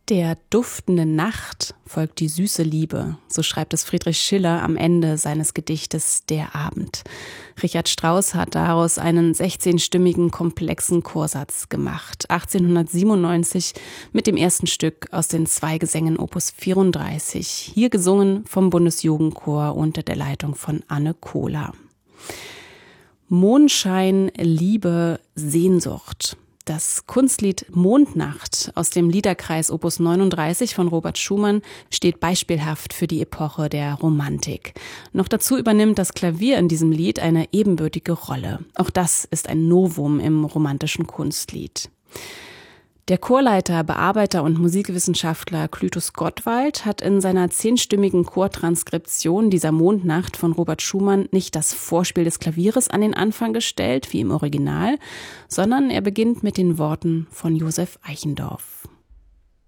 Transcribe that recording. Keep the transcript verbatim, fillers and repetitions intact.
Der duftenden Nacht folgt die süße Liebe, so schreibt es Friedrich Schiller am Ende seines Gedichtes Der Abend. Richard Strauss hat daraus einen sechzehnstimmigen, komplexen Chorsatz gemacht, achtzehnhundertsiebenundneunzig mit dem ersten Stück aus den zwei Gesängen Opus vierunddreißig, hier gesungen vom Bundesjugendchor unter der Leitung von Anne Kohler. Mondschein, Liebe, Sehnsucht. Das Kunstlied Mondnacht aus dem Liederkreis Opus neununddreißig von Robert Schumann steht beispielhaft für die Epoche der Romantik. Noch dazu übernimmt das Klavier in diesem Lied eine ebenbürtige Rolle. Auch das ist ein Novum im romantischen Kunstlied. Der Chorleiter, Bearbeiter und Musikwissenschaftler Clytus Gottwald hat in seiner zehnstimmigen Chortranskription dieser Mondnacht von Robert Schumann nicht das Vorspiel des Klavieres an den Anfang gestellt, wie im Original, sondern er beginnt mit den Worten von Josef Eichendorff.